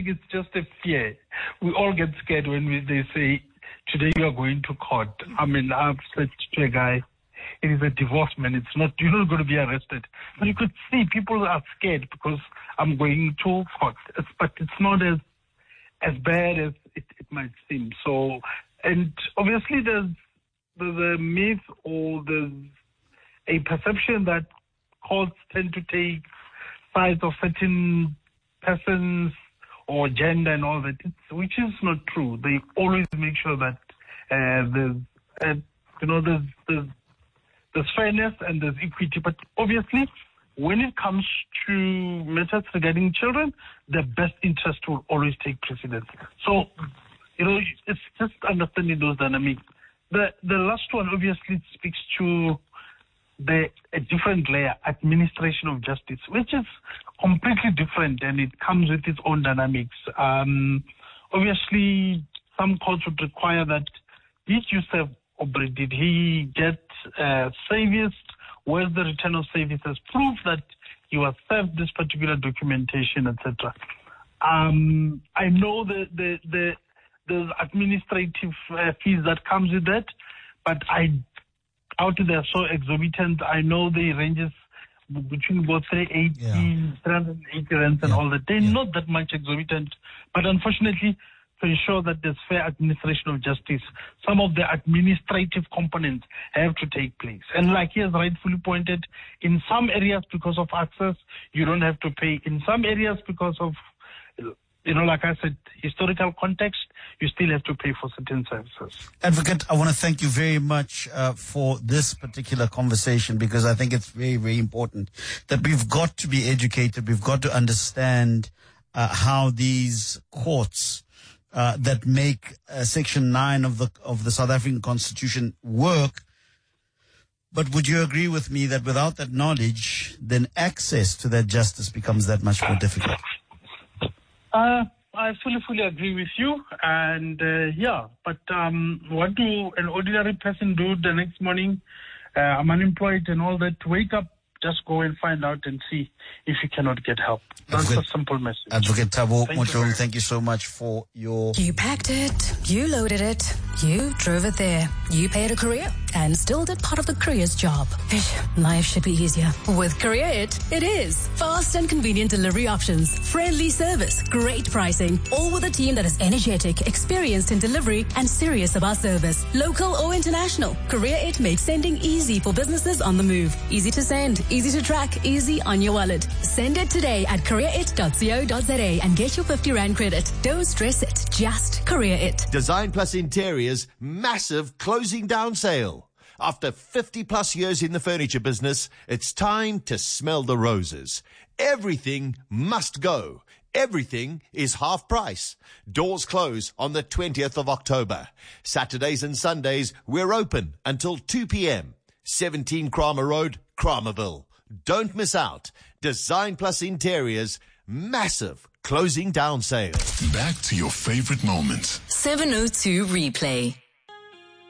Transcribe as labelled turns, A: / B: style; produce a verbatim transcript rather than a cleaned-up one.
A: think it's just a fear. We all get scared when we, they say, today you are going to court. I mean, I've said to a guy, it is a divorce, man. It's not, you're not going to be arrested. But you could see people are scared because I'm going to court. It's, but it's not as as bad as it, it might seem. So, and obviously there's, there's a myth or there's a perception that courts tend to take sides of certain persons or gender and all that, it's, which is not true. They always make sure that uh, there's, uh, you know, there's, there's there's fairness and there's equity. But obviously, when it comes to matters regarding children, the best interest will always take precedence. So, you know, it's just understanding those dynamics. The the last one obviously speaks to the a different layer, administration of justice, which is completely different, and it comes with its own dynamics. Um, obviously, some courts would require that did you serve Aubrey? Did he get uh, service? Where's the return of services? Proof that he was served this particular documentation, et cetera. Um, I know the the the the administrative uh, fees that comes with that, but I doubt they're so exorbitant. I know the ranges between about three eighty, yeah. three hundred eighty rands and yeah. all that. They're yeah. not that much exorbitant, but unfortunately, to ensure that there's fair administration of justice, some of the administrative components have to take place. And like he has rightfully pointed, in some areas because of access, you don't have to pay. In some areas because of, you know, like I said, historical context, you still have to pay for certain services.
B: Advocate, I want to thank you very much uh, for this particular conversation, because I think it's very, very important that we've got to be educated. We've got to understand uh, how these courts Uh, that make uh, Section nine of the of the South African Constitution work. But would you agree with me that without that knowledge, then access to that justice becomes that much more difficult?
A: Uh, I fully, fully agree with you. And uh, yeah, but um, what do an ordinary person do the next morning? Uh, I'm unemployed and all that. Wake up, just go and find out and see if you cannot get help. That's Advocate, a simple message.
B: Advocate Thabo Motsholi, thank you so much for your...
C: You packed it, you loaded it, you drove it there, you paid a courier and still did part of the courier's job. Life should be easier. With Courier It, it is. Fast and convenient delivery options, friendly service, great pricing, all with a team that is energetic, experienced in delivery and serious about service. Local or international, Courier It makes sending easy for businesses on the move. Easy to send, easy to track, easy on your wallet. Send it today at courier it dot co dot za and get your fifty rand credit. Don't stress it, just Courier It.
D: Design Plus Interiors massive closing down sale. After fifty plus years in the furniture business, it's time to smell the roses. Everything must go. Everything is half price. Doors close on the twentieth of October. Saturdays and Sundays, we're open until two p.m. seventeen Kramer Road, Kramerville. Don't miss out. Design Plus Interiors, massive closing down sale.
E: Back to your favorite moments.
C: seven oh two Replay.